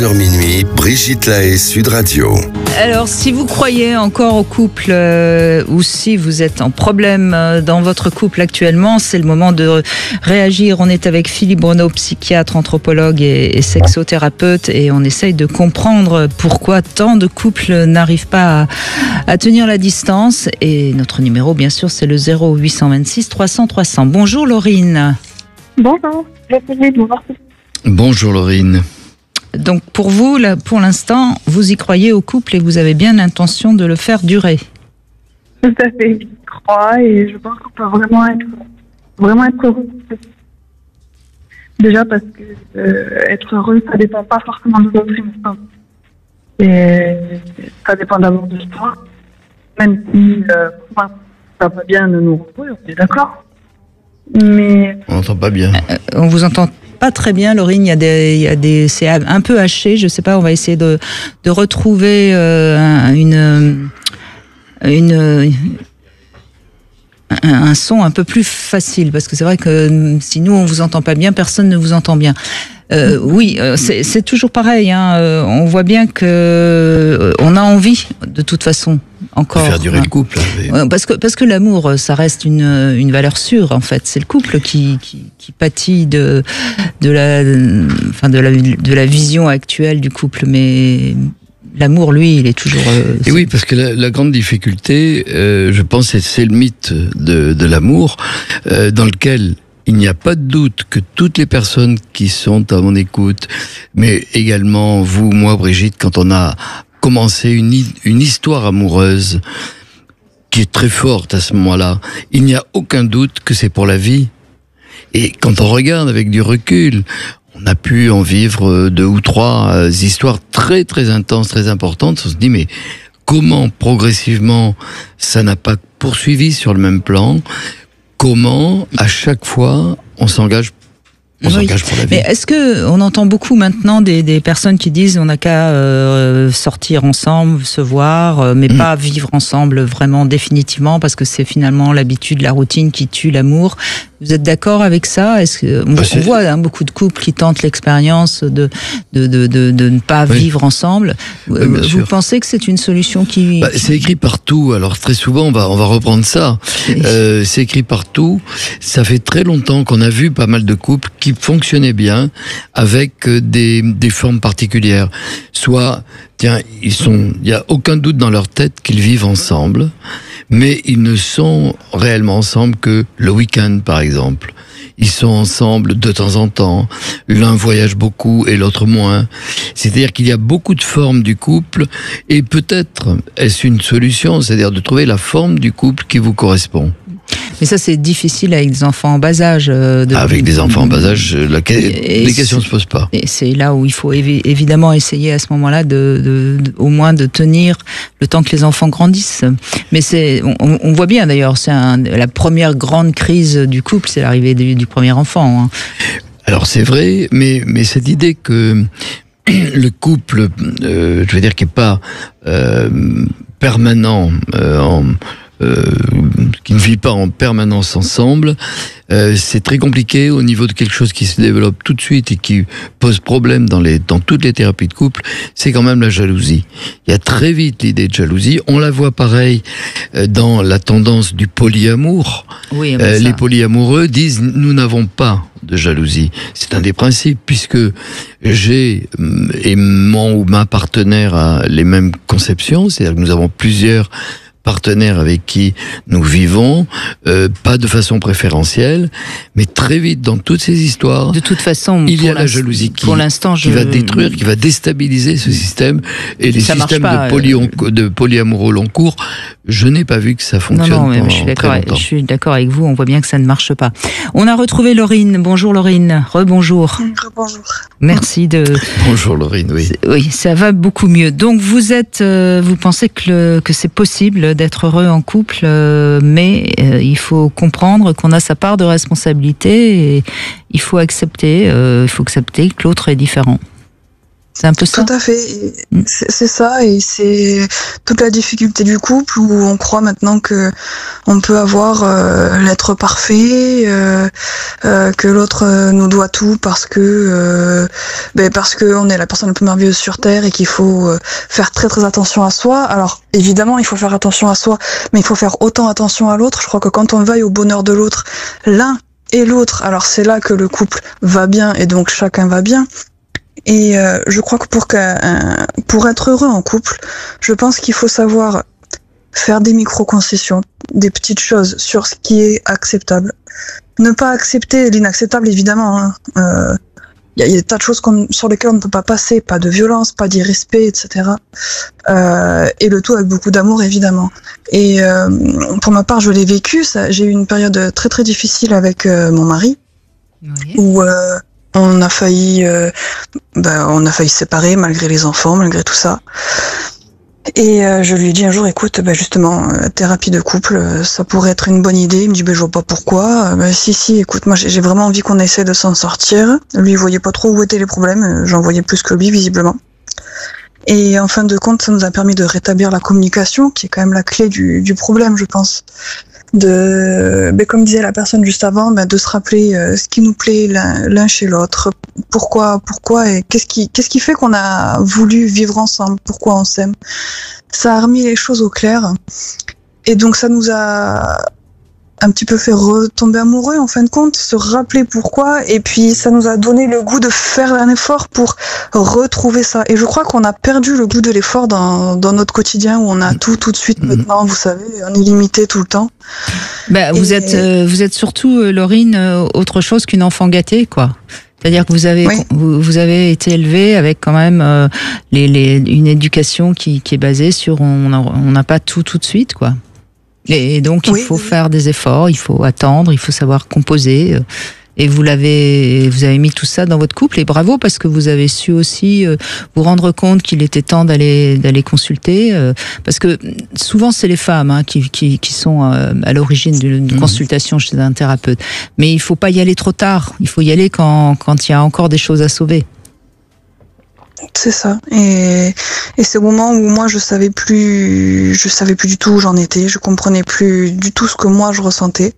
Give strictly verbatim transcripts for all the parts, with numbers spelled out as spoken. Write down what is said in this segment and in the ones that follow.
Minuit, Brigitte Lahaie, Sud Radio. Alors, si vous croyez encore au couple euh, ou si vous êtes en problème euh, dans votre couple actuellement, c'est le moment de réagir. On est avec Philippe Bruneau, psychiatre, anthropologue et, et sexothérapeute, et on essaye de comprendre pourquoi tant de couples n'arrivent pas à, à tenir la distance. Et notre numéro, bien sûr, c'est le zéro huit cent vingt-six trois cents trois cents. Bonjour Laurine. Bonjour, bonjour. Bonjour Laurine. Donc pour vous, là, pour l'instant, vous y croyez au couple et vous avez bien l'intention de le faire durer. Tout à fait, je crois et je pense qu'on peut vraiment être, vraiment être heureux. Déjà parce que euh, être heureux, ça dépend pas forcément de notre instinct. Et ça dépend d'abord de soi. Même si euh, enfin, ça va bien de nous retrouver, on est d'accord. Mais on n'entend pas bien. Euh, on vous entend pas très bien, Laurine. Il y a des, il y a des, c'est un peu haché. Je sais pas. On va essayer de de retrouver euh, une une un, un son un peu plus facile, parce que c'est vrai que si nous on vous entend pas bien, personne ne vous entend bien. Euh, oui, c'est, c'est toujours pareil. Hein. On voit bien que euh, on a envie, de toute façon, encore. De faire durer hein. le couple. Mais... Parce que parce que l'amour, ça reste une une valeur sûre en fait. C'est le couple qui qui, qui pâtit de de la enfin de la de la vision actuelle du couple, mais l'amour, lui, il est toujours. Euh, Et oui, parce que la, la grande difficulté, euh, je pense, c'est, c'est le mythe de de l'amour, euh, dans lequel il n'y a pas de doute que toutes les personnes qui sont à mon écoute, mais également vous, moi, Brigitte, quand on a commencé une, une histoire amoureuse qui est très forte à ce moment-là, il n'y a aucun doute que c'est pour la vie. Et quand on regarde avec du recul, on a pu en vivre deux ou trois histoires très très intenses, très importantes. On se dit, mais comment progressivement ça n'a pas poursuivi sur le même plan ? Comment, à chaque fois, on s'engage, on oui. s'engage pour la vie. Mais est-ce que on entend beaucoup maintenant des, des personnes qui disent on n'a qu'à euh, sortir ensemble, se voir, euh, mais mmh. pas vivre ensemble vraiment définitivement, parce que c'est finalement l'habitude, la routine qui tue l'amour. Vous êtes d'accord avec ça ? Est-ce que on, bah, on voit hein, beaucoup de couples qui tentent l'expérience de de de de, de ne pas oui. vivre ensemble. Oui, Vous sûr. pensez que c'est une solution qui, bah, qui... C'est écrit partout. Alors très souvent, on va on va reprendre ça. Euh, c'est écrit partout. Ça fait très longtemps qu'on a vu pas mal de couples qui fonctionnaient bien avec des des formes particulières. Soit tiens, ils sont, il y a aucun doute dans leur tête qu'ils vivent ensemble, mais ils ne sont réellement ensemble que le week-end, par exemple. Ils sont ensemble de temps en temps. L'un voyage beaucoup et l'autre moins. C'est-à-dire qu'il y a beaucoup de formes du couple, et peut-être est-ce une solution, c'est-à-dire de trouver la forme du couple qui vous correspond. Mais ça, c'est difficile avec des enfants en bas âge. Euh, de... Avec des enfants en bas âge, la... les questions ne se posent pas. Et c'est là où il faut évi- évidemment essayer à ce moment-là de, de, de, au moins de tenir le temps que les enfants grandissent. Mais c'est, on, on voit bien d'ailleurs, c'est un, la première grande crise du couple, c'est l'arrivée du, du premier enfant. Hein. Alors c'est vrai, mais mais cette idée que le couple, euh, je veux dire, qui est pas euh, permanent euh, en Euh, qui ne vit pas en permanence ensemble, euh, c'est très compliqué au niveau de quelque chose qui se développe tout de suite et qui pose problème dans les dans toutes les thérapies de couple, c'est quand même la jalousie. Il y a très vite l'idée de jalousie. On la voit pareil euh, dans la tendance du polyamour. Oui, euh, les polyamoureux disent nous n'avons pas de jalousie. C'est un des principes, puisque j'ai et mon ou ma partenaire a les mêmes conceptions, c'est-à-dire que nous avons plusieurs partenaires avec qui nous vivons, euh, pas de façon préférentielle, mais très vite dans toutes ces histoires, de toute façon, il y a la jalousie qui, pour l'instant, je... qui va détruire, qui va déstabiliser ce système, et les ça systèmes pas, de, poly- euh... de polyamoureux long cours, je n'ai pas vu que ça fonctionne. Non, non, mais je suis d'accord. Je suis d'accord avec vous. On voit bien que ça ne marche pas. On a retrouvé Laurine. Bonjour Laurine. Rebonjour. Rebonjour. Merci de. Bonjour Laurine. Oui. Oui, ça va beaucoup mieux. Donc vous êtes, euh, vous pensez que le, que c'est possible d'être heureux en couple, euh, mais euh, il faut comprendre qu'on a sa part de responsabilité et il faut accepter, euh, il faut accepter que l'autre est différent. C'est un peu ça. Tout à fait. Mm. C'est, c'est ça, et c'est toute la difficulté du couple où on croit maintenant que on peut avoir euh, l'être parfait, euh, euh, que l'autre euh, nous doit tout parce que euh, ben parce que on est la personne la plus merveilleuse sur terre et qu'il faut euh, faire très très attention à soi. Alors évidemment, il faut faire attention à soi, mais il faut faire autant attention à l'autre. Je crois que quand on veille au bonheur de l'autre, l'un et l'autre, alors c'est là que le couple va bien et donc chacun va bien. Et euh, je crois que pour, qu'un, pour être heureux en couple, je pense qu'il faut savoir faire des micro-concessions, des petites choses sur ce qui est acceptable. Ne pas accepter l'inacceptable, évidemment. Hein. Euh, il y a, il y a des tas de choses qu'on, sur lesquelles on ne peut pas passer, pas de violence, pas d'irrespect, et cetera. Euh, et le tout avec beaucoup d'amour, évidemment. Et euh, pour ma part, je l'ai vécu. Ça, j'ai eu une période très très difficile avec euh, mon mari, oui. où euh, on a failli, euh, ben, on a failli se séparer malgré les enfants, malgré tout ça. Et euh, je lui ai dit un jour, écoute, ben justement, euh, thérapie de couple, euh, ça pourrait être une bonne idée. Il me dit, ben je vois pas pourquoi. Euh, ben si, si, écoute, moi j'ai, j'ai vraiment envie qu'on essaie de s'en sortir. Lui, il voyait pas trop où étaient les problèmes. Euh, j'en voyais plus que lui, visiblement. Et en fin de compte, ça nous a permis de rétablir la communication, qui est quand même la clé du, du problème, je pense. De, ben comme disait la personne juste avant, ben de se rappeler euh, ce qui nous plaît l'un, l'un chez l'autre, pourquoi, pourquoi et qu'est-ce qui, qu'est-ce qui fait qu'on a voulu vivre ensemble, pourquoi on s'aime. Ça a remis les choses au clair, et donc ça nous a un petit peu fait retomber amoureux en fin de compte, se rappeler pourquoi, et puis ça nous a donné le goût de faire un effort pour retrouver ça. Et je crois qu'on a perdu le goût de l'effort dans, dans notre quotidien où on a tout tout de suite maintenant, vous savez, on est limité tout le temps. Bah, vous, et... êtes, euh, vous êtes surtout, euh, Laurine, euh, autre chose qu'une enfant gâtée, quoi. C'est-à-dire que vous avez, oui. vous, vous avez été élevée avec quand même euh, les, les, une éducation qui, qui est basée sur on n'a pas tout tout de suite, quoi. Et donc il oui, faut oui. faire des efforts, il faut attendre, il faut savoir composer. Et vous l'avez, vous avez mis tout ça dans votre couple, et bravo, parce que vous avez su aussi vous rendre compte qu'il était temps d'aller d'aller consulter, parce que souvent c'est les femmes hein, qui, qui qui sont à l'origine d'une mmh. consultation chez un thérapeute. Mais il faut pas y aller trop tard. Il faut y aller quand quand il y a encore des choses à sauver. C'est ça. Et, et c'est au moment où moi je savais plus, je savais plus du tout où j'en étais, je comprenais plus du tout ce que moi je ressentais.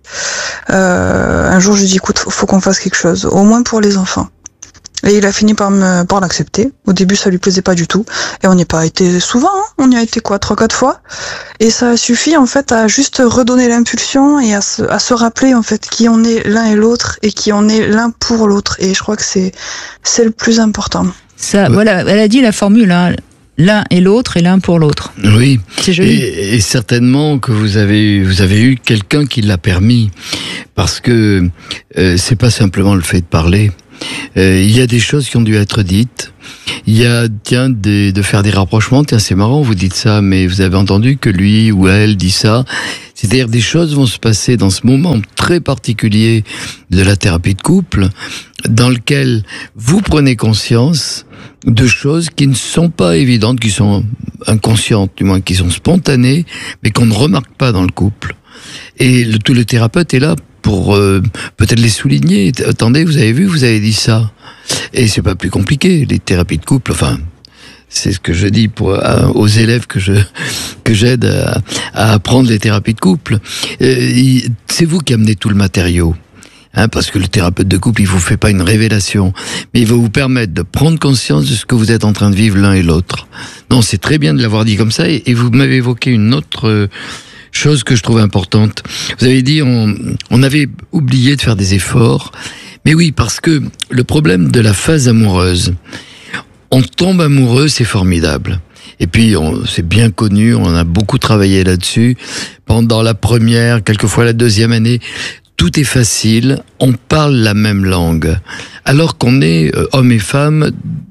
Euh, un jour je lui ai dit, écoute, faut, faut qu'on fasse quelque chose, au moins pour les enfants. Et il a fini par me, par l'accepter. Au début ça lui plaisait pas du tout. Et on n'y a pas été souvent, hein. On y a été quoi, trois, quatre fois. Et ça a suffi en fait à juste redonner l'impulsion et à se, à se rappeler en fait qui on est l'un et l'autre et qui on est l'un pour l'autre. Et je crois que c'est, c'est le plus important. Ça, ouais. Voilà, elle a dit la formule, hein, l'un et l'autre et l'un pour l'autre. Oui. C'est joli. Et, et certainement que vous avez, vous avez eu quelqu'un qui l'a permis, parce que euh, c'est pas simplement le fait de parler. Euh, il y a des choses qui ont dû être dites. Il y a, tiens, des, de faire des rapprochements. Tiens, c'est marrant, vous dites ça, mais vous avez entendu que lui ou elle dit ça. C'est-à-dire, des choses vont se passer dans ce moment très particulier de la thérapie de couple, dans lequel vous prenez conscience de choses qui ne sont pas évidentes, qui sont inconscientes, du moins qui sont spontanées, mais qu'on ne remarque pas dans le couple. Et le, tout le thérapeute est là pour euh, peut-être les souligner. Attendez, vous avez vu, vous avez dit ça. Et c'est pas plus compliqué, les thérapies de couple, enfin... C'est ce que je dis pour, à, aux élèves que je que j'aide à, à apprendre les thérapies de couple. Euh, c'est vous qui amenez tout le matériau, hein, parce que le thérapeute de couple, il vous fait pas une révélation, mais il va vous permettre de prendre conscience de ce que vous êtes en train de vivre l'un et l'autre. Non, c'est très bien de l'avoir dit comme ça, et, et vous m'avez évoqué une autre chose que je trouve importante. Vous avez dit on on avait oublié de faire des efforts, mais oui, parce que le problème de la phase amoureuse. On tombe amoureux, c'est formidable. Et puis, on, c'est bien connu, on a beaucoup travaillé là-dessus. Pendant la première, quelquefois la deuxième année, tout est facile, on parle la même langue. Alors qu'on est euh, hommes et femmes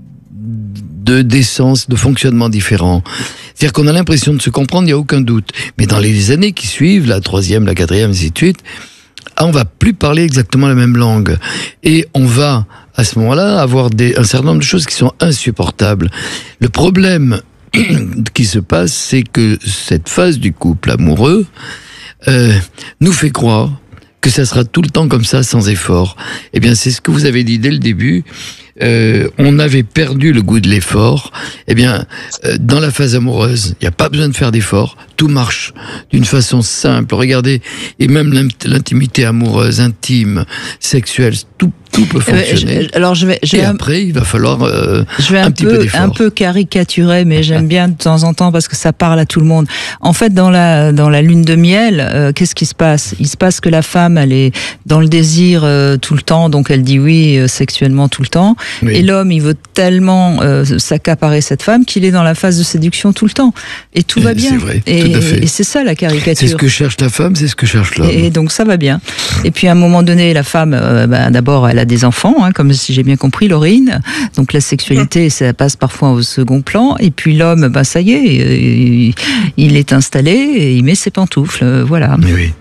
de d'essence, de fonctionnement différents. C'est-à-dire qu'on a l'impression de se comprendre, il n'y a aucun doute. Mais dans les années qui suivent, la troisième, la quatrième, ainsi de suite, on va plus parler exactement la même langue. Et on va... à ce moment-là, avoir des, un certain nombre de choses qui sont insupportables. Le problème qui se passe, c'est que cette phase du couple amoureux euh, nous fait croire que ça sera tout le temps comme ça, sans effort. Eh bien, c'est ce que vous avez dit dès le début. Euh, on avait perdu le goût de l'effort. Eh bien, euh, dans la phase amoureuse, il n'y a pas besoin de faire d'effort. Tout marche d'une façon simple. Regardez, et même l'intimité amoureuse, intime, sexuelle, tout, tout peut fonctionner. Euh, je, alors je vais, je et vais après, un, il va falloir euh, je vais un, un petit peu, peu d'effort. Un peu caricaturer, mais j'aime bien de temps en temps parce que ça parle à tout le monde. En fait, dans la dans la lune de miel, euh, qu'est-ce qui se passe? Il se passe que la femme, elle est dans le désir euh, tout le temps, donc elle dit oui euh, sexuellement tout le temps. Oui. Et l'homme, il veut tellement euh, s'accaparer cette femme qu'il est dans la phase de séduction tout le temps. Et tout et va bien. C'est vrai, et, tout à fait. Et c'est ça la caricature. C'est ce que cherche la femme, c'est ce que cherche l'homme. Et, et donc ça va bien. Et puis à un moment donné, la femme, euh, ben, d'abord, elle a des enfants, hein, comme si j'ai bien compris, Laurine. Donc la sexualité, ça passe parfois au second plan. Et puis l'homme, ben, ça y est, il, il est installé et il met ses pantoufles. Voilà. Mais oui.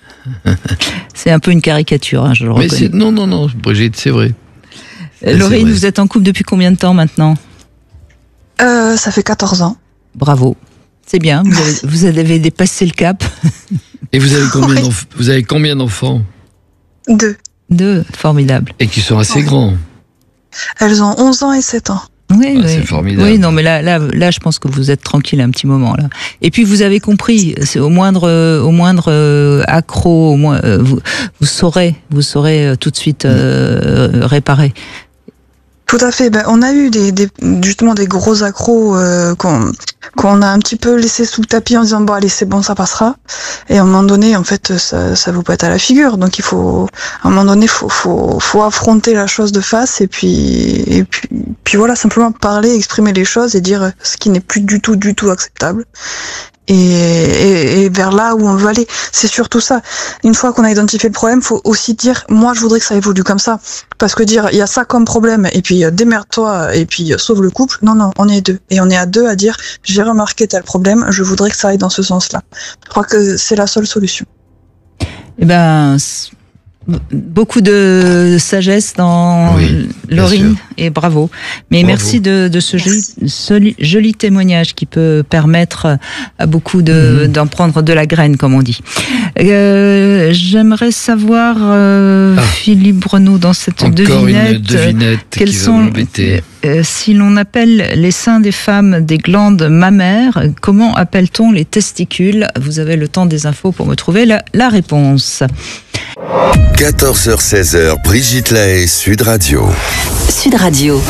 C'est un peu une caricature, hein, je le reconnais. Mais non, non, non, Brigitte, c'est vrai. Euh, Laurine, vous êtes en couple depuis combien de temps maintenant? euh, Ça fait quatorze ans. Bravo. C'est bien, vous avez, vous avez dépassé le cap. Et vous avez combien, oui. d'enf- vous avez combien d'enfants? Deux. Deux, formidable. Et qui sont assez oui. grands. Elles ont onze ans et sept ans. Oui, ah, oui. C'est formidable. Oui, non, mais là, là, là, je pense que vous êtes tranquille un petit moment là. Et puis vous avez compris, c'est au moindre, au moindre euh, accro, au moins, euh, vous, vous saurez, vous saurez euh, tout de suite euh, réparer. Tout à fait. Ben, on a eu des, des justement des gros accros euh, qu'on qu'on a un petit peu laissé sous le tapis en disant bon allez c'est bon ça passera. Et à un moment donné en fait ça ça vous pète à la figure. Donc il faut à un moment donné faut faut faut affronter la chose de face et puis et puis puis voilà simplement parler, exprimer les choses et dire ce qui n'est plus du tout du tout acceptable. Et, et, et vers là où on veut aller. C'est surtout ça. Une fois qu'on a identifié le problème, faut aussi dire, moi je voudrais que ça évolue comme ça. Parce que dire, il y a ça comme problème, et puis démerde-toi, et puis sauve le couple, non, non, on est deux. Et on est à deux à dire, j'ai remarqué tel problème, je voudrais que ça aille dans ce sens-là. Je crois que c'est la seule solution. Eh ben, beaucoup de sagesse dans oui, Laurine et bravo. Mais bravo. merci de, de ce joli, joli, joli témoignage qui peut permettre à beaucoup de, mmh. d'en prendre de la graine, comme on dit. Euh, j'aimerais savoir, euh, ah. Philippe Breneau, dans cette Encore devinette, une devinette quels qui sont, va m'embêter. Euh, si l'on appelle les seins des femmes des glandes mammaires, comment appelle-t-on les testicules? Vous avez le temps des infos pour me trouver la, la réponse. quatorze heures seize heures, Brigitte Lahaie, Sud Radio. Sud Radio.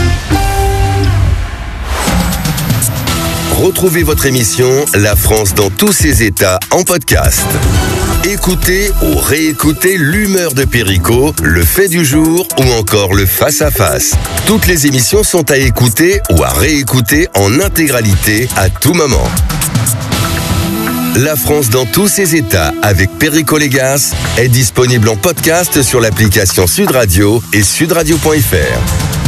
Retrouvez votre émission La France dans tous ses états en podcast. Écoutez ou réécoutez l'humeur de Perico, le fait du jour ou encore le face-à-face. Toutes les émissions sont à écouter ou à réécouter en intégralité à tout moment. La France dans tous ses états avec Perico Légas est disponible en podcast sur l'application Sud Radio et sudradio point f r.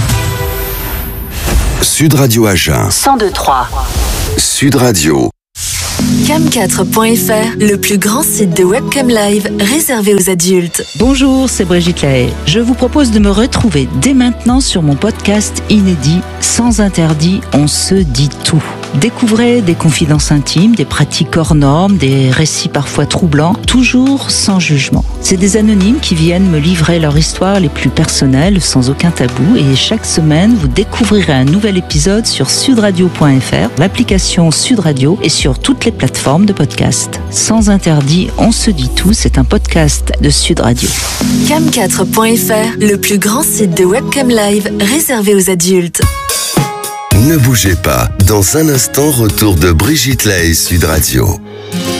Sud Radio Agen. cent deux trois. Sud Radio. cam quatre point f r, le plus grand site de webcam live réservé aux adultes. Bonjour, c'est Brigitte Lahaie. Je vous propose de me retrouver dès maintenant sur mon podcast inédit Sans interdit, on se dit tout. Découvrez des confidences intimes, des pratiques hors normes, des récits parfois troublants, toujours sans jugement. C'est des anonymes qui viennent me livrer leur histoire les plus personnelles, sans aucun tabou. Et chaque semaine, vous découvrirez un nouvel épisode sur sudradio point f r, l'application Sud Radio et sur toutes les plateformes de podcast. Sans interdit, on se dit tout, c'est un podcast de Sud Radio. cam quatre point f r, le plus grand site de webcam live réservé aux adultes. Ne bougez pas, dans un instant, retour de Brigitte Lahaie, Sud Radio.